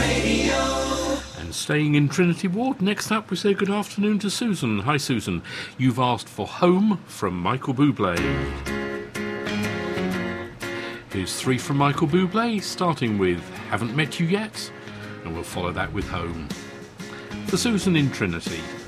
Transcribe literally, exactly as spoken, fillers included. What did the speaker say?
And staying in Trinity Ward, next up we say good afternoon to Susan. Hi Susan, you've asked for Home from Michael Bublé. Here's three from Michael Bublé, starting with Haven't Met You Yet, and we'll follow that with Home. For Susan in Trinity.